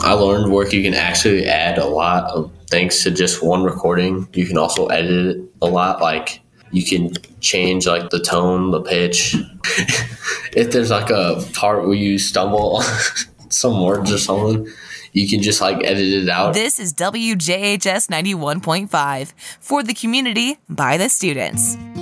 I learned where you can actually add a lot of things to just one recording. You can also edit it a lot. Like you can change like the tone, the pitch. If there's like a part where you stumble on some words or something, you can just like edit it out. This is WJHS 91.5 for the community by the students.